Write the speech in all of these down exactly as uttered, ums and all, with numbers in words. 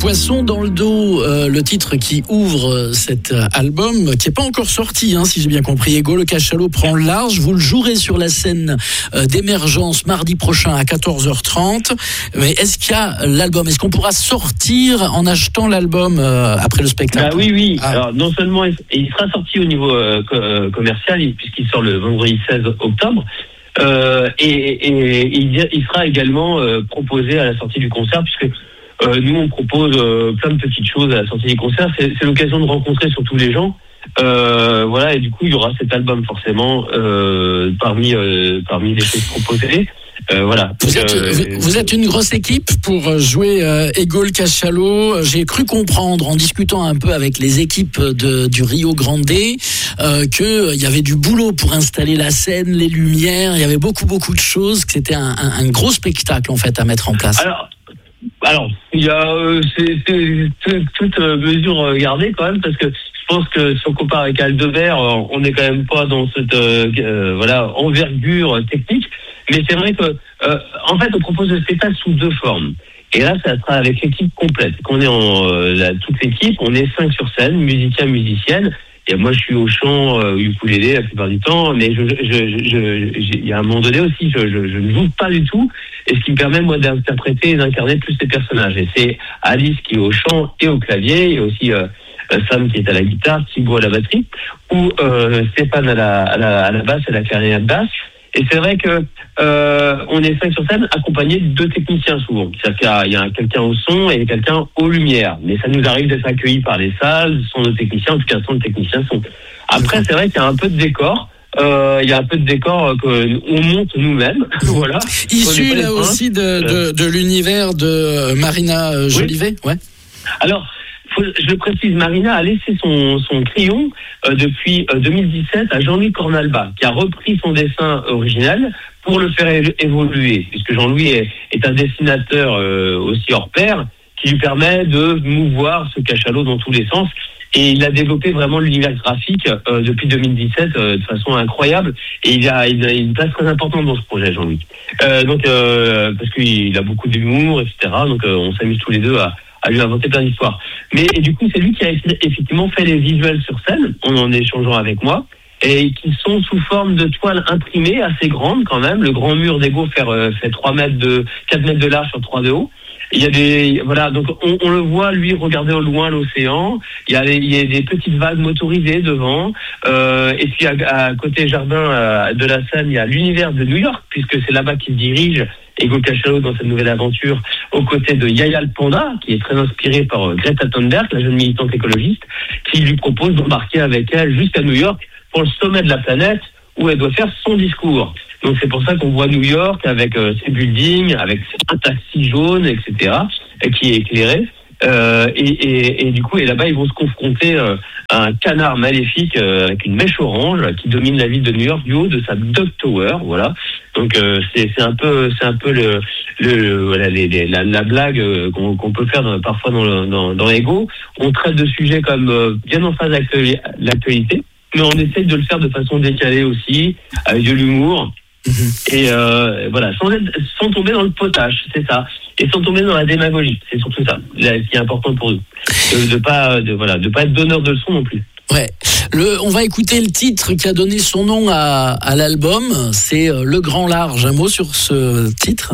Poisson dans le dos, euh, le titre qui ouvre cet album, qui n'est pas encore sorti, hein, si j'ai bien compris. Ego, le cachalot prend le large. Vous le jouerez sur la scène euh, d'Émergence mardi prochain à quatorze heures trente. Mais est-ce qu'il y a l'album? Est-ce qu'on pourra sortir en achetant l'album euh, après le spectacle? Bah oui, oui. Ah. Alors, non seulement il, il sera sorti au niveau euh, co- euh, commercial, puisqu'il sort le vendredi seize octobre, euh, et, et, et il, il sera également euh, proposé à la sortie du concert, puisque Euh, nous, on propose euh, plein de petites choses à la sortie des concerts. C'est, c'est l'occasion de rencontrer surtout les gens. Euh, voilà, et du coup, il y aura cet album forcément euh, parmi euh, parmi les choses proposées. Euh, voilà. Vous, Donc, êtes, euh, vous, vous êtes une grosse équipe pour jouer euh, Ego le cachalot. J'ai cru comprendre en discutant un peu avec les équipes de, du Rio Grande euh, qu'il y avait du boulot pour installer la scène, les lumières. Il y avait beaucoup beaucoup de choses. Que c'était un, un, un gros spectacle en fait à mettre en place. Alors, Alors, il y a euh, c'est, c'est, c'est, toute euh, mesure euh, gardée quand même, parce que je pense que si on compare avec Aldebert, euh, on n'est quand même pas dans cette euh, euh, voilà envergure technique. Mais c'est vrai que euh, en fait, on propose le spectacle sous deux formes. Et là, ça sera avec l'équipe complète. Qu'on est en euh, la, toute l'équipe, on est cinq sur scène, musiciens, musiciennes. Et moi, je suis au chant, euh, ukulélé la plupart du temps, mais je, je, je, je, il y a un moment donné aussi, je, je, je ne joue pas du tout, et ce qui me permet moi d'interpréter et d'incarner plus les personnages. Et c'est Alice qui est au chant et au clavier, et aussi euh, Sam qui est à la guitare, Thibaut à la batterie, ou euh, Stéphane à la, à la, à la basse et la clarinette basse. Et c'est vrai que euh, on est cinq sur scène, accompagnés de deux techniciens souvent. C'est-à-dire qu'il y a, il y a quelqu'un au son et quelqu'un aux lumières. Mais ça nous arrive d'être accueillis par les salles, sont nos techniciens, en tout cas sont nos techniciens sont. Après, c'est vrai qu'il y a un peu de décor. Euh, il y a un peu de décor qu'on monte nous-mêmes. Voilà. Issu là aussi de, de, de l'univers de Marina Jolivet, oui. Ouais. Alors, faut, je le précise, Marina a laissé son, son crayon euh, depuis euh, deux mille dix-sept à Jean-Louis Cornalba, qui a repris son dessin original pour le faire é- évoluer, puisque Jean-Louis est, est un dessinateur euh, aussi hors pair, qui lui permet de mouvoir ce cachalot dans tous les sens. Et il a développé vraiment l'univers graphique euh, depuis deux mille dix-sept euh, de façon incroyable. Et il a, il a une place très importante dans ce projet, Jean-Louis. Euh, donc, euh, parce qu'il a beaucoup d'humour, et cetera. Donc, euh, on s'amuse tous les deux à, à lui inventer plein d'histoires. Mais et du coup, c'est lui qui a effectivement fait les visuels sur scène, en en échangeant avec moi, et qui sont sous forme de toiles imprimées assez grandes quand même. Le grand mur d'Ego fait, euh, fait trois mètres de, quatre mètres de large sur trois de haut. Il y a des, voilà, donc on, on le voit lui regarder au loin l'océan. Il y a, des, il y a des petites vagues motorisées devant. Euh, et puis à, à côté jardin à, de la Seine, il y a l'univers de New York, puisque c'est là-bas qu'il dirige Ego le cachalot dans cette nouvelle aventure, aux côtés de Yaya le panda, qui est très inspiré par euh, Greta Thunberg, la jeune militante écologiste, qui lui propose d'embarquer avec elle jusqu'à New York pour le sommet de la planète, où elle doit faire son discours. Donc c'est pour ça qu'on voit New York avec euh, ses buildings, avec un taxi jaune, et cetera, et qui est éclairé. Euh, et, et, et du coup, et là-bas, ils vont se confronter euh, à un canard maléfique euh, avec une mèche orange qui domine la ville de New York du haut de sa Dog Tower. Voilà. Donc euh, c'est, c'est un peu, c'est un peu le, le voilà, les, les, la, la blague euh, qu'on, qu'on peut faire dans, parfois dans, le, dans, dans Ego. On traite de sujets comme euh, bien en phase avec l'actualité, mais on essaie de le faire de façon décalée aussi, avec de l'humour. Mmh. Et euh, voilà, sans, être, sans tomber dans le potage, c'est ça, et sans tomber dans la démagogie, c'est surtout ça, là, ce qui est important pour nous, de, de pas, de voilà, de pas être donneur de leçons non plus. Ouais, le, on va écouter le titre qui a donné son nom à, à l'album, c'est Le Grand Large. Un mot sur ce titre?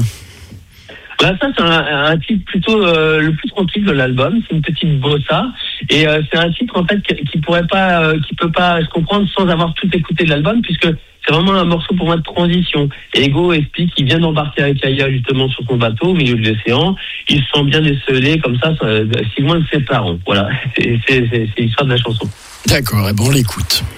Bah ça c'est un, un titre plutôt euh, le plus tranquille de l'album, c'est une petite bossa, et euh, c'est un titre en fait qui, qui pourrait pas, euh, qui peut pas se comprendre sans avoir tout écouté de l'album, puisque c'est vraiment un morceau pour moi de transition. Ego explique qu'il vient d'embarquer avec Yaya justement sur son bateau au milieu de l'océan. Il se sent bien décelé comme ça, si loin de ses parents. Voilà, c'est, c'est, c'est, c'est l'histoire de la chanson. D'accord, et bon, on l'écoute.